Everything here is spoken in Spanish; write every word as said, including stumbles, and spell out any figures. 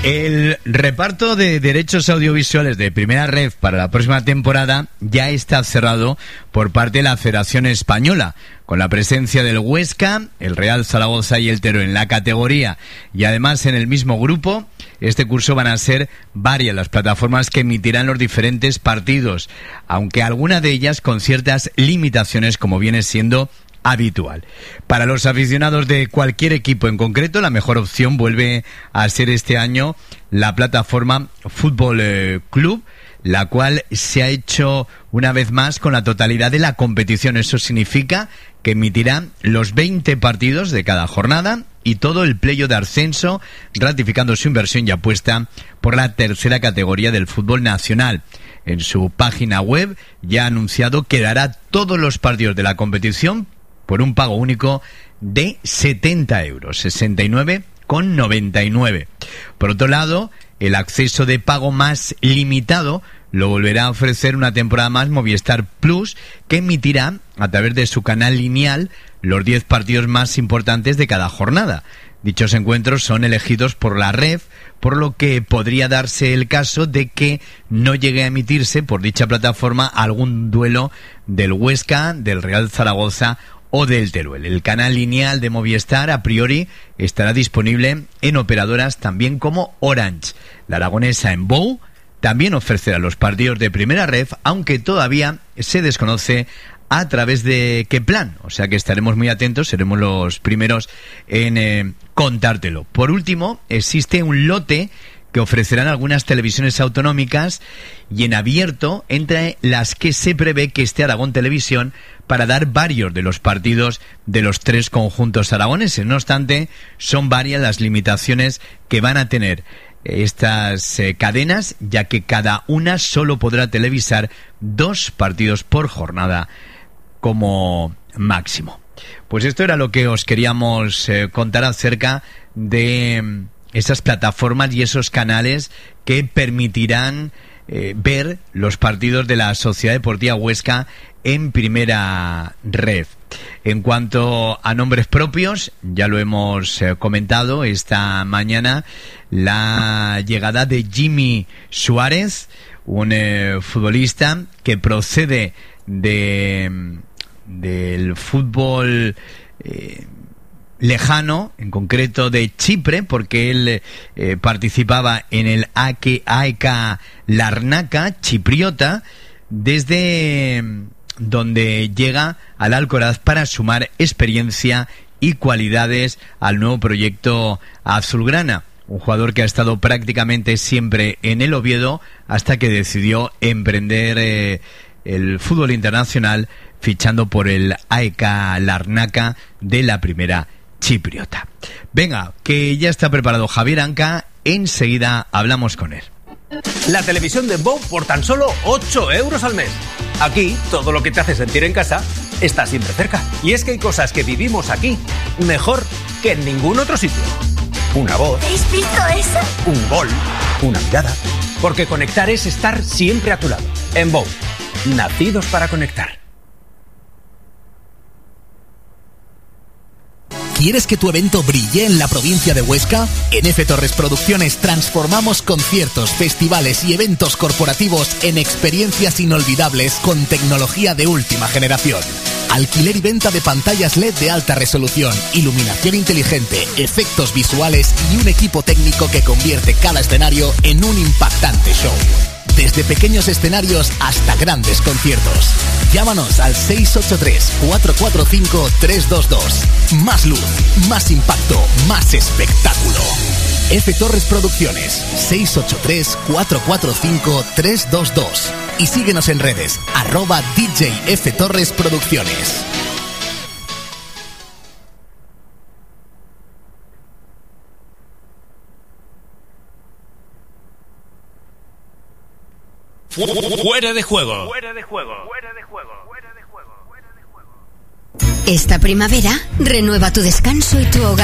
El reparto de derechos audiovisuales de Primera Ref para la próxima temporada ya está cerrado por parte de la Federación Española, con la presencia del Huesca, el Real Zaragoza y el Teruel en la categoría, y además en el mismo grupo. Este curso van a ser varias las plataformas que emitirán los diferentes partidos, aunque alguna de ellas con ciertas limitaciones, como viene siendo habitual. Para los aficionados de cualquier equipo en concreto, la mejor opción vuelve a ser este año la plataforma Fútbol eh, Club, la cual se ha hecho una vez más con la totalidad de la competición. Eso significa que emitirá los veinte partidos de cada jornada y todo el playoff de ascenso, ratificando su inversión y apuesta por la tercera categoría del fútbol nacional. En su página web ya ha anunciado que dará todos los partidos de la competición por un pago único de setenta euros, sesenta y nueve con noventa y nueve. Por otro lado, el acceso de pago más limitado lo volverá a ofrecer una temporada más Movistar Plus, que emitirá a través de su canal lineal los diez partidos más importantes de cada jornada. Dichos encuentros son elegidos por la Ref, por lo que podría darse el caso de que no llegue a emitirse por dicha plataforma algún duelo del Huesca, del Real Zaragoza o del Teruel. El canal lineal de Movistar a priori estará disponible en operadoras también como Orange. La aragonesa en Bou también ofrecerá los partidos de Primera Ref, aunque todavía se desconoce a través de qué plan. O sea que estaremos muy atentos, seremos los primeros en eh, contártelo. Por último, existe un lote que ofrecerán algunas televisiones autonómicas y en abierto, entre las que se prevé que esté Aragón Televisión para dar varios de los partidos de los tres conjuntos aragoneses. No obstante, son varias las limitaciones que van a tener estas eh, cadenas, ya que cada una solo podrá televisar dos partidos por jornada como máximo. Pues esto era lo que os queríamos eh, contar acerca de eh, esas plataformas y esos canales que permitirán eh, ver los partidos de la Sociedad Deportiva Huesca en Primera Ref. En cuanto a nombres propios, ya lo hemos eh, comentado esta mañana, la llegada de Jimmy Suárez, un eh, futbolista que procede de del fútbol eh, lejano, en concreto de Chipre, porque él eh, participaba en el A E K Larnaca chipriota, desde donde llega al Alcoraz para sumar experiencia y cualidades al nuevo proyecto azulgrana. Un jugador que ha estado prácticamente siempre en el Oviedo hasta que decidió emprender eh, el fútbol internacional fichando por el A E K Larnaca de la primera chipriota. Venga, que ya está preparado Javier Anca, enseguida hablamos con él. La televisión de Bou por tan solo ocho euros al mes. Aquí, todo lo que te hace sentir en casa está siempre cerca. Y es que hay cosas que vivimos aquí mejor que en ningún otro sitio. Una voz. ¿Habéis visto eso? Un gol. Una mirada. Porque conectar es estar siempre a tu lado. En Bou, nacidos para conectar. ¿Quieres que tu evento brille en la provincia de Huesca? En F Torres Producciones transformamos conciertos, festivales y eventos corporativos en experiencias inolvidables con tecnología de última generación. Alquiler y venta de pantallas L E D de alta resolución, iluminación inteligente, efectos visuales y un equipo técnico que convierte cada escenario en un impactante show. Desde pequeños escenarios hasta grandes conciertos. Llámanos al seis ocho tres, cuatro cuatro cinco, tres dos dos. Más luz, más impacto, más espectáculo. F Torres Producciones, seis ocho tres, cuatro cuatro cinco, tres dos dos. Y síguenos en redes, arroba D J F Torres Producciones. Fuera de juego. Fuera de juego. Fuera de juego. Fuera de juego. Fuera de juego. Esta primavera, renueva tu descanso y tu hogar.